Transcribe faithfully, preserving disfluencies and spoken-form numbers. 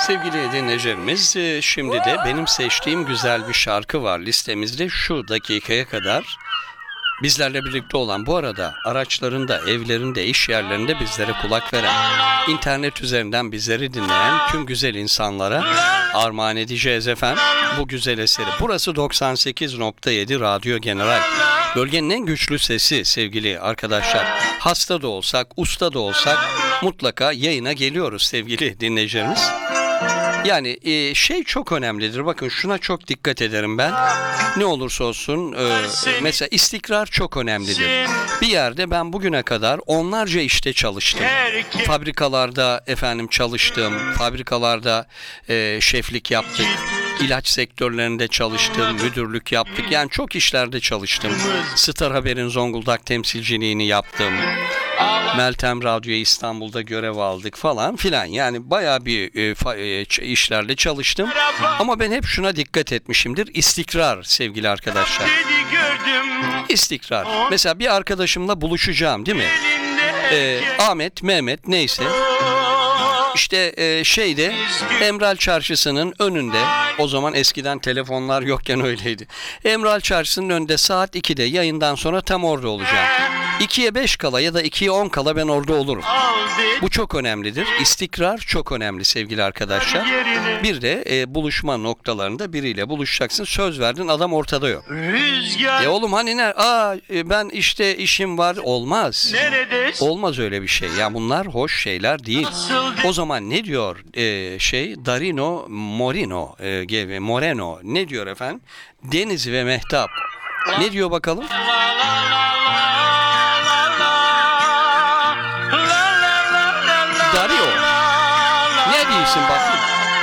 Sevgili dinleyicilerimiz, e, şimdi de benim seçtiğim güzel bir şarkı var listemizde. Şu dakikaya kadar bizlerle birlikte olan, bu arada araçlarında, evlerinde, iş yerlerinde bizlere kulak veren, internet üzerinden bizleri dinleyen tüm güzel insanlara armağan edeceğiz efendim bu güzel eseri. Burası doksan sekiz nokta yedi Radyo General. Bölgenin en güçlü sesi sevgili arkadaşlar. Hasta da olsak, usta da olsak mutlaka yayına geliyoruz sevgili dinleyicilerimiz. Yani e, şey çok önemlidir. Bakın şuna çok dikkat ederim ben. Ne olursa olsun e, mesela istikrar çok önemlidir. Bir yerde ben bugüne kadar onlarca işte çalıştım. Fabrikalarda efendim çalıştım. Fabrikalarda e, şeflik yaptık. İlaç sektörlerinde çalıştım. Müdürlük yaptık. Yani çok işlerde çalıştım. Star Haber'in Zonguldak temsilciliğini yaptım. Meltem Radyo'ya İstanbul'da görev aldık falan filan. Yani bayağı bir e, fa, e, işlerle çalıştım. Ama ben hep şuna dikkat etmişimdir. İstikrar sevgili arkadaşlar. İstikrar. Mesela bir arkadaşımla buluşacağım değil mi? E, Ahmet, Mehmet neyse. İşte e, şeyde Emral Çarşısı'nın önünde, o zaman eskiden telefonlar yokken öyleydi. Emral Çarşısı'nın önünde saat ikide yayından sonra tam orada olacağım. ikiye beş kala ya da ikiye on kala ben orada olurum. Bu çok önemlidir. İstikrar çok önemli sevgili arkadaşlar. Bir de e, buluşma noktalarında biriyle buluşacaksın. Söz verdin, adam ortada yok. E oğlum hani ne? Aa e, ben işte işim var. Olmaz. Olmaz öyle bir şey. Ya bunlar hoş şeyler değil. O zaman ne diyor e, şey Darino Moreno e, Moreno ne diyor efendim? Deniz ve Mehtap. Ne diyor bakalım? Dario. Ne diyorsun bakayım?